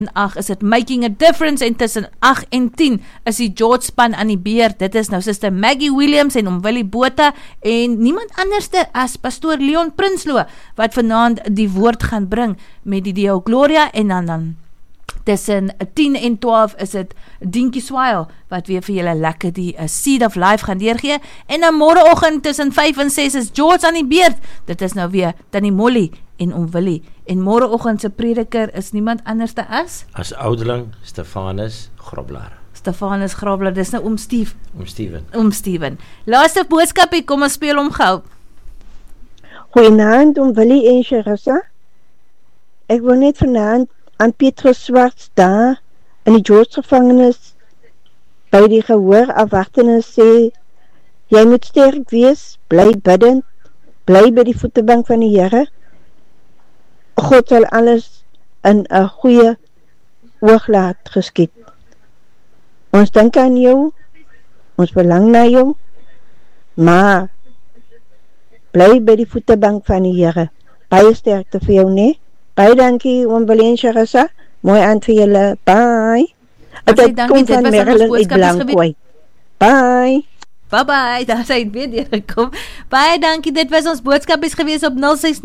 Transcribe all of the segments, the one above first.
8 is dit Making a Difference en tussen 8 en 10 is die George span aan die beurt. Dit is nou Suster Maggie Williams en Willie Botha en niemand anderste as Pastoor Leon Prinsloo wat vanaand die woord gaan bring met die Deo Gloria en dan tussen 10 en 12 is dit Dinkie Swile wat weer vir julle lekker die Seed of Life gaan deurgee en dan môreoggend tussen 5 en 6 is George aan die beurt. Dit is nou weer Tannie Molly en Willie en môreoggend se prediker is niemand anderste as ouderling Stefanus Grobler. Stefanus Grobler, dis nou Oom Steven. Laaste boodskapie, kom ons speel hom gou. Goeienaand Willie en Charissa. Ek wil net vanaand aan Petrus Swarts daar in die George gevangenis by die gehoor afwagtende sê, jy moet sterk wees, bly bidend, bly by die voetebank van die Here. God sal alles in 'n goeie oog laat geskied. Ons dink aan jou, ons verlang na jou, maar bly by die voetebank van die Here. Baie sterkte vir jou, nee? Baie dankie, Oom Willie Charissa. Mooi aand vir julle. Bye. Dankie, dit was ons boodskap gewees. Bye. Bye, daar sy het weer deurgekom. Baie dankie, dit was ons boodskapies gewees op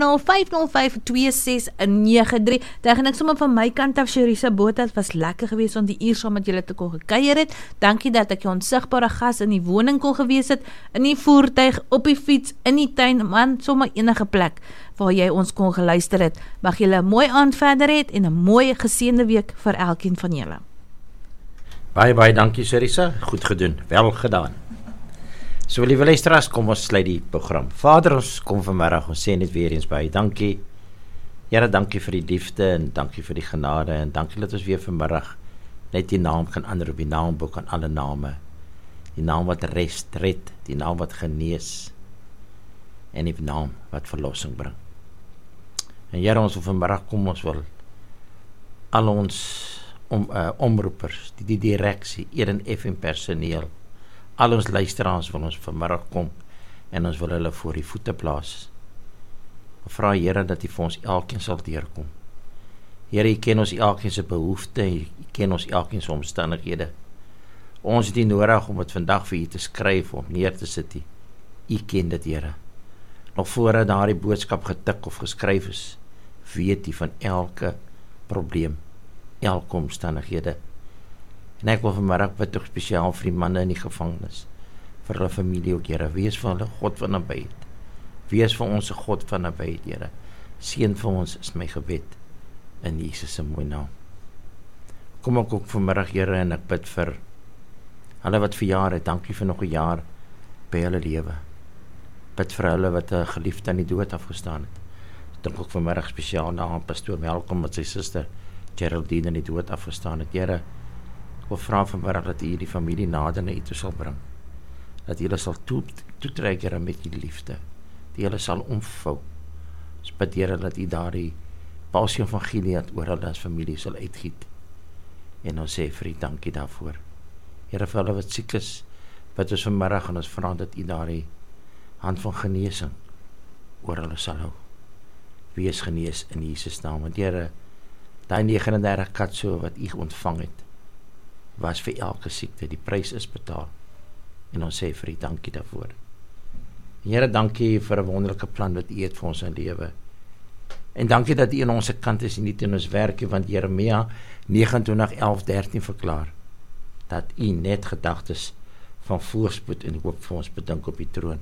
060-505-2693. Dan gaan ek sommer van my kant af, Charissa Botha, het was lekker gewees om die uur saam met julle te kon gekuier het. Dankie dat ek jou onsigbare gas in die woning kon gewees het, in die voertuig, op die fiets, in die tuin, man, sommer enige plek waar jy ons kon geluister het. Mag julle 'n mooi aand verder het en 'n mooi geseënde week vir elkeen van julle. Baie dankie Charissa, goed gedoen, wel gedaan. So liewe luisteraars, kom ons sluit die program. Vader, ons kom vanmiddag, ons sê net weer eens baie dankie. Here, dankie vir die liefde en dankie vir die genade en dankie dat ons weer vanmiddag net die naam kan ander op die naamboek aan alle name. Die naam wat red, die naam wat genees en die naam wat verlossing bring. En Here, ons wil vanmiddag kom, ons wil al ons omroepers, die direksie, Eden FM personeel, al ons luisteraars wil ons vanmiddag kom en ons wil hulle voor die voete plaas. Vra Here dat U vir ons elkeen sal deurkom. Here, U ken ons elkeen se behoefte, U ken ons elkeen se omstandighede. Ons het nie nodig om dit vandag vir U te skryf of neer te sit nie. U ken dit, Here. Nog voordat daardie boodskap getik of geskryf is, weet U van elke probleem, elke omstandighede. En ek wil vanmiddag bid ook spesiaal vir die manne in die gevangenis, vir hulle familie ook, Here. Wees vir hulle God van nabyheid. Wees vir ons 'n God van nabyheid, Here. Seën vir ons is my gebed in Jesus se mooi naam. Kom ek ook vanmiddag, Here, en ek bid vir hulle wat verjaar het. Dankie vir nog 'n jaar by hulle lewe. Bid vir hulle wat 'n geliefde aan die dood afgestaan het. Ek dink ook vanmiddag spesiaal na Pastoor Welkom met sy suster Geraldine aan die dood afgestaan het. Here, ek wil vra vanmiddag dat U die familie nader na U toe sal bring. Dat U hulle sal toetrek, Here, met U liefde. Dat U hulle sal omvou. Ons bid, Here, dat U daardie passie van Gilead oor hulle as familie sal uitgiet. En ons sê vir U dankie daarvoor. Here, vir hulle wat siek is, bid ons vanmiddag en ons vra dat U daardie hand van genesing oor hulle sal hou. Wees genees in Jesus naam. Want Here, daai 39 katso wat U ontvang het, was vir elke siekte, die prys is betaal. En ons sê vir U dankie daarvoor. En Here, dankie vir 'n wonderlike plan wat U het vir ons in lewe. En dankie dat U aan ons kant is en nie teen ons werk nie, want Jeremia 29:11-13 verklaar dat U net gedagtes van voorspoed en hoop vir ons bedink op die troon.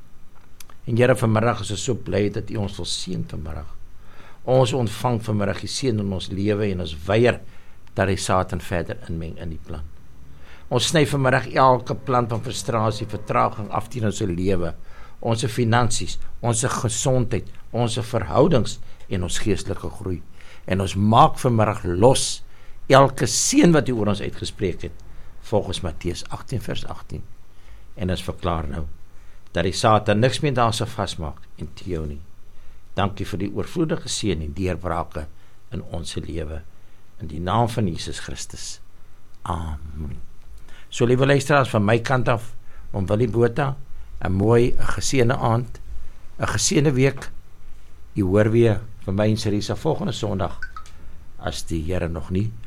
En Here, vanmiddag is ons so bly dat U ons wil seën vanmiddag. Ons ontvang vanmiddag die seën in ons lewe en ons weier dat die Satan verder inmeng in die plan. Ons sny vanmiddag elke plan van frustrasie, vertraging af teen ons lewe, ons finansies, ons gesondheid, ons verhoudings en ons geestelike groei. En ons maak vanmiddag los elke seën wat U oor ons uitgespreek het, volgens Matteus 18:18. En ons verklaar nou dat die Satan niks meer daar sal vasmaak en teo nie. Dankie vir die oorvloedige seën en deurbrake in ons lewe. In die naam van Jesus Christus. Amen. So liewe luisteraars, van my kant af, Oom Willie Botha, 'n mooi, 'n geseënde aand, 'n geseënde week. U hoor weer van my en Charissa volgende Sondag, as die Here nog nie